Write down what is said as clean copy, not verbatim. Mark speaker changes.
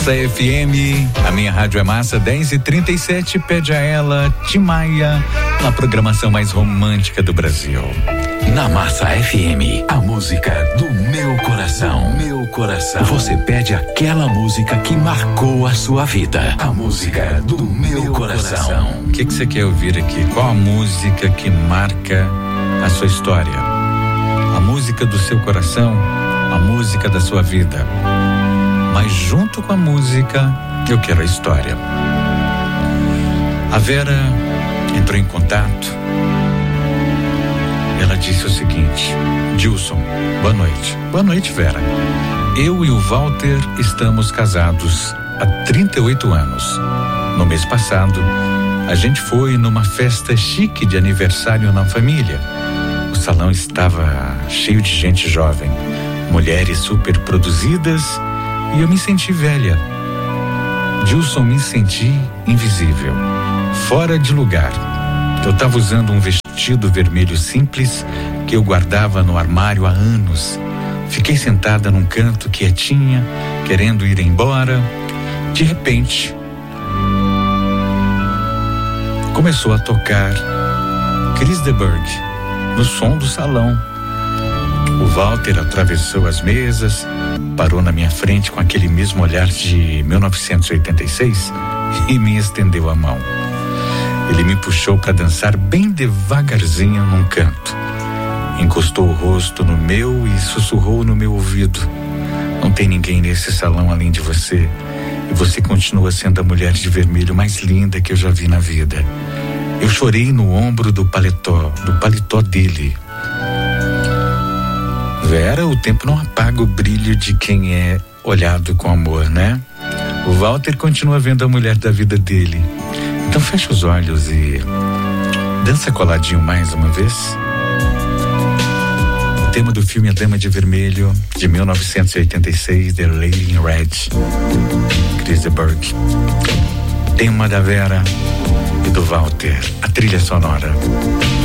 Speaker 1: Massa FM, a minha rádio é Massa, 10h37, pede a ela, Tim Maia, na programação mais romântica do Brasil.
Speaker 2: Na Massa FM, a música do meu coração. Meu coração. Você pede aquela música que marcou a sua vida. A música do meu coração.
Speaker 1: O que você quer ouvir aqui? Qual a música que marca a sua história? A música do seu coração, a música da sua vida. Mas junto com a música, eu quero a história. A Vera entrou em contato. Ela disse o seguinte: Dilson, boa noite. Boa noite, Vera. Eu e o Walter estamos casados há 38 anos. No mês passado, a gente foi numa festa chique de aniversário na família. O salão estava cheio de gente jovem, mulheres super produzidas, e eu me senti velha. Dilson, me senti invisível, fora de lugar. Eu estava usando um vestido vermelho simples que eu guardava no armário há anos. Fiquei sentada num canto quietinha, querendo ir embora. De repente, começou a tocar Chris de Burgh no som do salão. O Walter atravessou as mesas, parou na minha frente com aquele mesmo olhar de 1986 e me estendeu a mão. Ele me puxou para dançar bem devagarzinho num canto. Encostou o rosto no meu e sussurrou no meu ouvido: não tem ninguém nesse salão além de você, e você continua sendo a mulher de vermelho mais linda que eu já vi na vida. Eu chorei no ombro do paletó dele. Vera, o tempo não apaga o brilho de quem é olhado com amor, né? O Walter continua vendo a mulher da vida dele. Então fecha os olhos e dança coladinho mais uma vez. O tema do filme A Dama de Vermelho, de 1986, The Lady in Red, Chris de Burgh. Tema da Vera e do Walter, a trilha sonora.